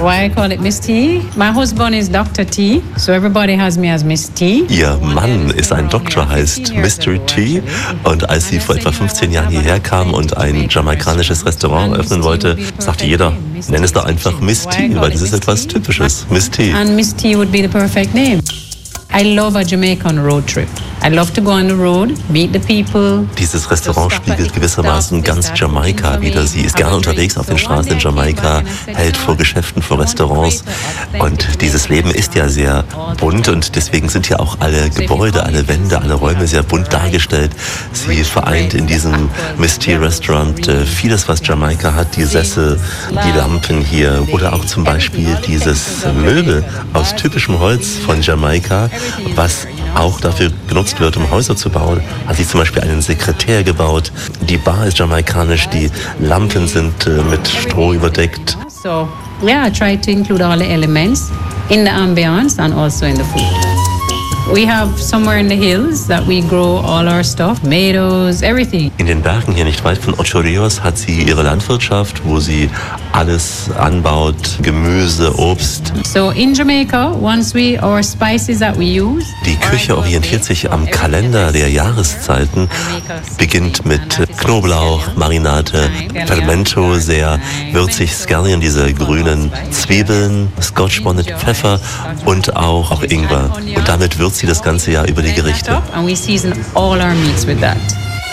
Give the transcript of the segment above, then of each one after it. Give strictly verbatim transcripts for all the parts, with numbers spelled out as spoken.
Why I call it Miss T? My husband is Doctor T, so everybody has me as Miss T. Ihr Mann ist ein Doktor, heißt Mystery T. Und als sie vor etwa fünfzehn Jahren hierher kam und ein jamaikanisches Restaurant eröffnen wollte, sagte jeder, nenn es doch einfach Miss T, weil das ist etwas Typisches, Miss T. And Miss T would be the perfect name. I love a Jamaican road trip. I love to go on the road, meet the people. Dieses Restaurant spiegelt gewissermaßen ganz Jamaika wider. Sie ist gerne unterwegs auf den Straßen in Jamaika, hält vor Geschäften, vor Restaurants. Und dieses Leben ist ja sehr bunt und deswegen sind ja auch alle Gebäude, alle Wände, alle Räume sehr bunt dargestellt. Sie vereint in diesem Miss T Restaurant äh, vieles, was Jamaika hat. Die Sessel, die Lampen hier oder auch zum Beispiel dieses Möbel aus typischem Holz von Jamaika, was auch dafür genutzt wird, um Häuser zu bauen. Hat sie zum Beispiel einen Sekretär gebaut. Die Bar ist jamaikanisch, die Lampen sind äh, mit Stroh überdeckt. So, yeah, I try to include all the elements in the ambience and also in the food. We have somewhere in the hills that we grow all our stuff, tomatoes, everything. In den Bergen hier nicht weit von Ocho Rios hat sie ihre Landwirtschaft, wo sie alles anbaut, Gemüse, Obst. So in Jamaica, once we our spices that we use. Die Küche orientiert sich am Kalender der Jahreszeiten, beginnt mit Knoblauch, Marinade, Fermento, sehr würzig, Scallion, diese grünen Zwiebeln, Scotch Bonnet, Pfeffer und auch, auch Ingwer. Und damit würzt sie das ganze Jahr über die Gerichte. And we season all our meats with that.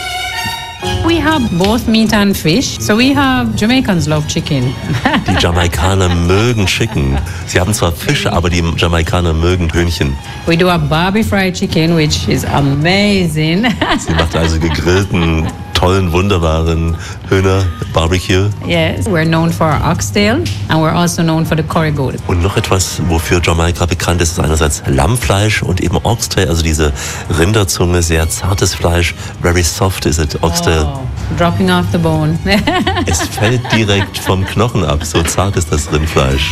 We have both meat and fish. So we have Jamaicans love chicken. Die Jamaikaner mögen Chicken. Sie haben zwar Fische, aber die Jamaikaner mögen Hühnchen. We do a Barbie fried chicken, which is amazing. Sie macht also gegrillten, tollen, wunderbaren Hühner Barbecue. Yes, we're known for our oxtail and we're also known for the curry goat. Und noch etwas, wofür Jamaika bekannt ist, ist einerseits Lammfleisch und eben Oxtail, also diese Rinderzunge, sehr zartes Fleisch. Very soft is it, Oxtail. Oh, dropping off the bone. Es fällt direkt vom Knochen ab, so zart ist das Rindfleisch.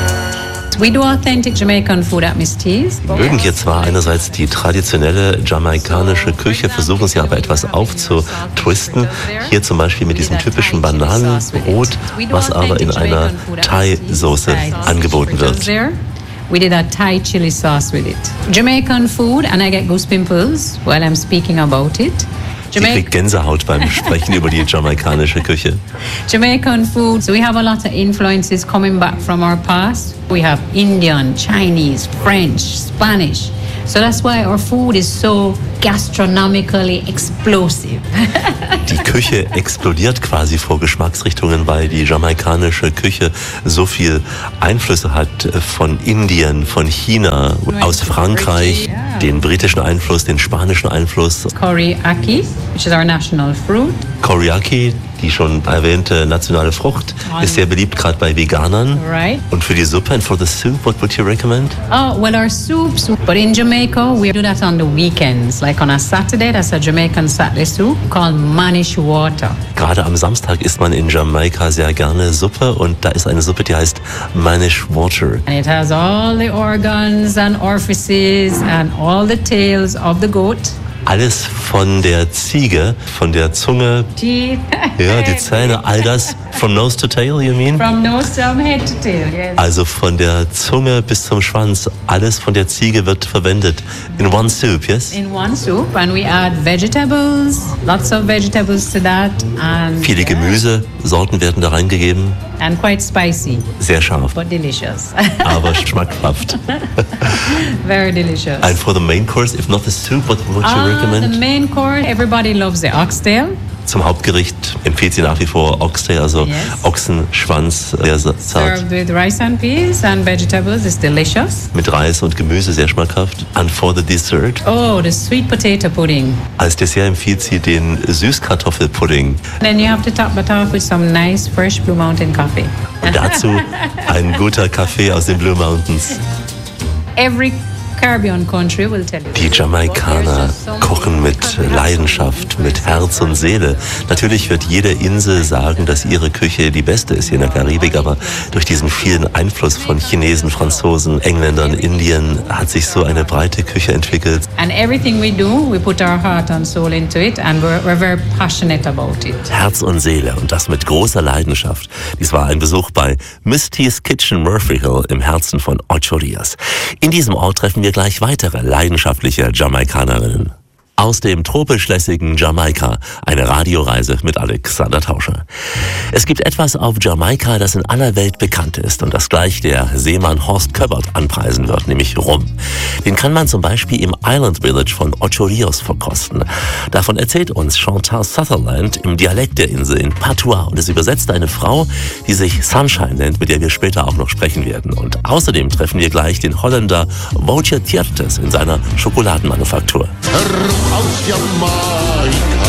We do authentic Jamaican food at Miss T's. Wir mögen hier zwar einerseits die traditionelle jamaikanische Küche, versuchen sie aber etwas aufzutwisten. Hier zum Beispiel mit diesem typischen Bananenbrot, was aber in einer Thai-Soße angeboten wird. We did a Thai chili sauce with it. Jamaican food, and I get goose pimples while I'm speaking about it. Sie kriegt Gänsehaut beim Sprechen über die jamaikanische Küche. Jamaican food, so we have a lot of influences coming back from our past. We have Indian, Chinese, French, Spanish. So that's why our food is so gastronomically explosive. Die Küche explodiert quasi vor Geschmacksrichtungen, weil die jamaikanische Küche so viel Einflüsse hat von Indien, von China, aus Frankreich, den britischen Einfluss, den spanischen Einfluss. Coriaci, which is our national fruit. Coriaci, die schon erwähnte nationale Frucht, ist sehr beliebt, gerade bei Veganern. Right. Und für die Suppe and for the soup, what would you recommend? Oh, well, our soups, but in Jamaica, we do that on the weekends. Like on a Saturday, that's a Jamaican Saturday soup called manish water. Gerade am Samstag isst man in Jamaika sehr gerne Suppe und da ist eine Suppe, die heißt manish water. And it has all the organs and orifices and all the tails of the goat. Alles von der Ziege, von der Zunge, Teeth. ja, die Zähne, all das from nose to tail, you mean? From nose from head to tail, yes. Also von der Zunge bis zum Schwanz, alles von der Ziege wird verwendet. In one soup, yes? In one soup, and we add vegetables, lots of vegetables to that, and Viele Gemüsesorten werden da reingegeben. and quite spicy, Sehr scharf, but delicious. aber schmackhaft. Very delicious. And for the main course, if not the soup, what would you Ah, the recommend? main course, everybody loves the oxtail. Zum Hauptgericht empfiehlt sie nach wie vor Oxtail, also Yes. Ochsenschwanz, sehr zart. Served with rice and peas and vegetables is delicious. Mit Reis und Gemüse, sehr schmackhaft. And for the dessert, Oh, the sweet potato pudding. als Dessert empfiehlt sie den Süßkartoffelpudding. Then you have to top that off with some nice fresh Blue Mountain coffee. Und dazu ein guter Kaffee aus den Blue Mountains. Every Caribbean country will tell you. Die Jamaikaner kochen mit Leidenschaft, mit Herz und Seele. Natürlich wird jede Insel sagen, dass ihre Küche die beste ist hier in der Karibik, aber durch diesen vielen Einfluss von Chinesen, Franzosen, Engländern, Indien hat sich so eine breite Küche entwickelt. And everything we do, we put our heart and soul into it and we're, we're very passionate about it. Herz und Seele und das mit großer Leidenschaft. Dies war ein Besuch bei Misty's Kitchen Murphy Hill im Herzen von Ocho Rios. In diesem Ort treffen wir gleich weitere leidenschaftliche Jamaikanerinnen. Aus dem tropisch lässigen Jamaika, eine Radioreise mit Alexander Tauscher. Es gibt etwas auf Jamaika, das in aller Welt bekannt ist und das gleich der Seemann Horst Köbbert anpreisen wird, nämlich Rum. Den kann man zum Beispiel im Island Village von Ocho Rios verkosten. Davon erzählt uns Chantal Sutherland im Dialekt der Insel in Patois und es übersetzt eine Frau, die sich Sunshine nennt, mit der wir später auch noch sprechen werden. Und außerdem treffen wir gleich den Holländer Wouter Tiertes in seiner Schokoladenmanufaktur. Aus Jamaika.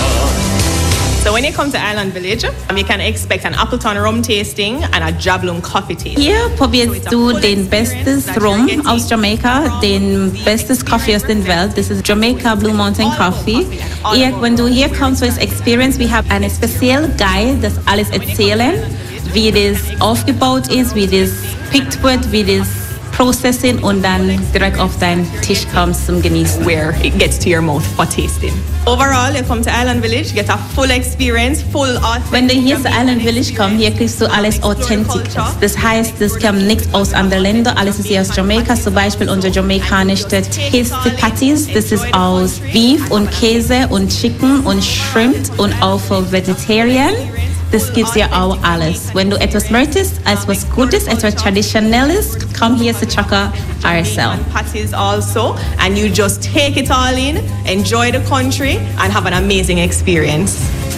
So when you come to Island Village, you can expect an Appleton rum tasting and a Jabloon coffee tasting. Hier probierst du den bestes Rum aus Jamaika, den bestes Kaffee aus der Welt. Das ist Jamaica Blue Mountain Coffee. Hier, wenn du hier kommst für das Experience, wir haben einen speziellen Guide, das alles erzählen, wie das aufgebaut ist, wie das pickt wird, wie das Processing und dann direkt auf deinen Tisch kommst zum Genießen. Where it gets to your mouth for tasting. Overall, you come to Island Village, get a full experience, full authentic. Wenn du hier zu Island Village kommst, hier kriegst du alles authentisch. Das heißt, es kommt nichts aus anderen Ländern, alles ist hier aus Jamaika. Zum Beispiel unsere jamaikanische Tasty Patties, das ist aus Beef und Käse und Chicken und Shrimp und auch für Vegetarian. Das gibt's ja auch alles. Wenn du etwas möchtest, etwas Gutes, etwas Traditionelles, komm hier zu Chaka R S L. Patties also, and you just take it all in, enjoy the country, and have an amazing experience.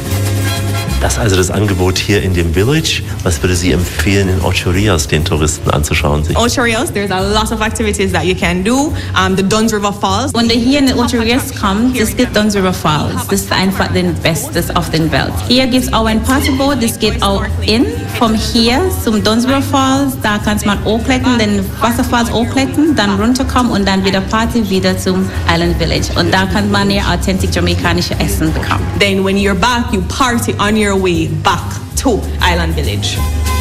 Das ist also das Angebot hier in dem Village. Was würde Sie empfehlen, in Ocho Rios den Touristen anzuschauen? Sich? Ocho Rios, there's a lot of activities that you can do. Um, the Duns River Falls. Wenn du hier in Ocho Rios kommst, es gibt Duns River Falls. Das ist einfach das Beste auf der Welt. Hier gibt es auch ein Partyboot, das geht auch in, von hier zum Duns River Falls. Da kannst man auch klettern, den Wasserfalls auch klettern, dann runterkommen und dann wieder Party, wieder zum Island Village. Und da kann man ja authentisch jamaikanische Essen bekommen. Then when you're back, you party on your way back to Island Village.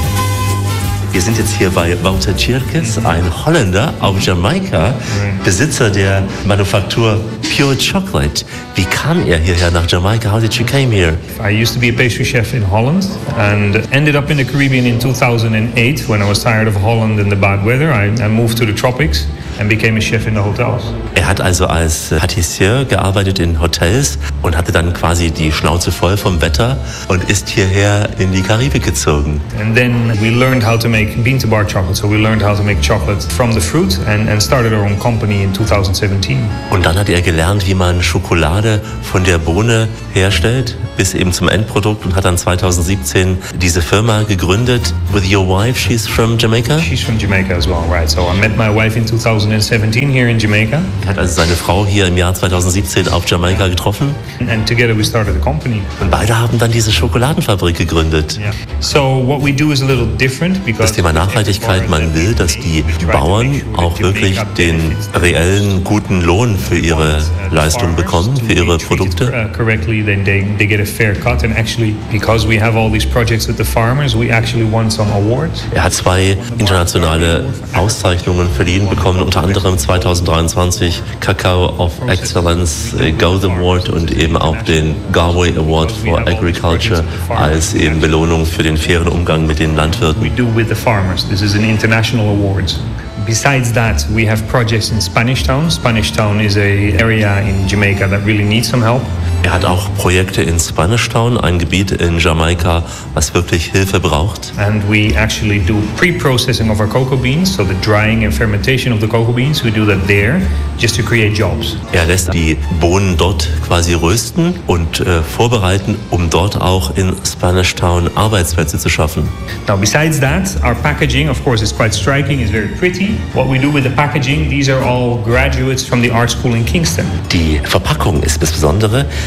Wir sind jetzt hier bei Wouter Tiertes, ein Holländer auf Jamaika, Besitzer der Manufaktur Pure Chocolate. Wie kam er hierher nach Jamaika? How did you came here? I used to be a pastry chef in Holland and ended up in the Caribbean in two thousand eight when I was tired of Holland and the bad weather. I, I moved to the tropics and became a chef in the hotels. Er hat also als Patissier gearbeitet in Hotels und hatte dann quasi die Schnauze voll vom Wetter und ist hierher in die Karibik gezogen. And then we learned how to make bean to bar chocolate. So we learned how to make chocolate from the fruit and, and started our own company in two thousand seventeen. Und dann hat er gelernt, wie man Schokolade von der Bohne herstellt bis eben zum Endprodukt und hat dann zwanzig siebzehn diese Firma gegründet. With your wife, she's from Jamaica? She's from Jamaica as well, right? So I met my wife in two thousand seventeen here in Jamaica. Er hat also seine Frau hier im Jahr zwanzig siebzehn auf Jamaika getroffen. And together we started the company. Und beide haben dann diese Schokoladenfabrik gegründet. Yeah. So what we do is a little different because das Thema Nachhaltigkeit, man will, dass die Bauern auch wirklich den reellen, guten Lohn für ihre Leistung bekommen, für ihre Produkte. Correctly, then they, they get a fair cut. And actually, because we have all these projects with the farmers, we actually won some awards. Er hat zwei internationale Auszeichnungen verliehen bekommen, unter anderem zwanzig dreiundzwanzig Cacao of Excellence Gold Award und eben auch den Galway Award for Agriculture als eben Belohnung für den fairen Umgang mit den Landwirten. We do with the farmers. This is an international awards. Besides that, we have projects in Spanish Town. Spanish Town is a area in Jamaica that really needs some help. Er hat auch Projekte in Spanish Town, ein Gebiet in Jamaika, was wirklich Hilfe braucht. And we actually do pre-processing of our cocoa beans, so the drying and fermentation of the cocoa beans. We do that there, just to create jobs. Er lässt die Bohnen dort quasi rösten und äh, vorbereiten, um dort auch in Spanish Town Arbeitsplätze zu schaffen. Now, besides that, our packaging, of course, is quite striking, is very pretty. What we do with the packaging, these are all graduates from the art school in Kingston. Die Verpackung ist das Besondere.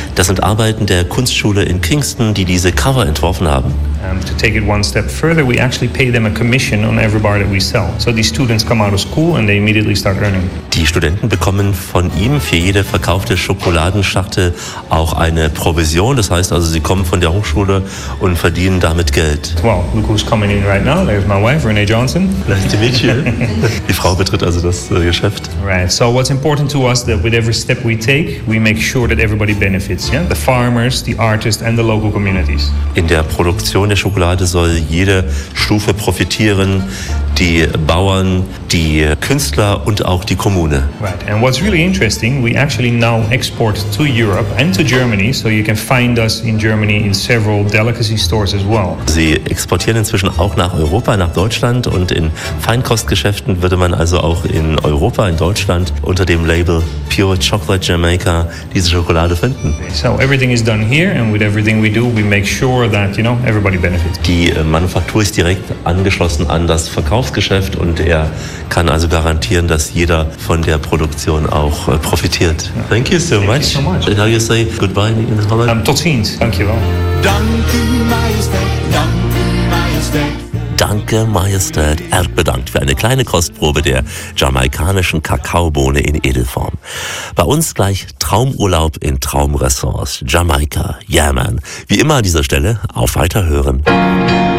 Das sind Arbeiten der Kunstschule in Kingston, die diese Cover entworfen haben. Um, to take it one step further, we actually pay them a commission on every bar that we sell. So these students come out of school and they immediately start earning. Die Studenten bekommen von ihm für jede verkaufte Schokoladenschachtel auch eine Provision. Das heißt also, sie kommen von der Hochschule und verdienen damit Geld. Well, look who's coming in right now. There's my wife, Renee Johnson. Nice to meet you. Die Frau betritt also das äh, Geschäft. Right. So what's important to us that with every step we take, we make sure that everybody benefits. Yeah, the farmers, the artists, and the local communities. In der Produktion der Schokolade soll jede Stufe profitieren. Die Bauern, die Künstler und auch die Kommune. Right. And what's really interesting, we actually now export to Europe and to Germany, so you can find us in Germany in several delicacy stores as well. Sie exportieren inzwischen auch nach Europa, nach Deutschland, und in Feinkostgeschäften würde man also auch in Europa, in Deutschland unter dem Label Pure Chocolate Jamaica diese Schokolade finden. So everything is done here, and with everything we do, we make sure that, you know, everybody benefits. Die Manufaktur ist direkt angeschlossen an das Verkaufsgeschäft und er kann also garantieren, dass jeder von der Produktion auch äh, profitiert. Yeah. Thank you so Thank much. You so much. How do you say goodbye in Holland? Um, tot ziens. Dankjewel. Danke, Majestät, danke, Majestät. Danke, Majestät. Er bedankt für eine kleine Kostprobe der jamaikanischen Kakaobohne in Edelform. Bei uns gleich Traumurlaub in Traumressorts. Jamaika, yeah man. Wie immer an dieser Stelle, auf Weiterhören.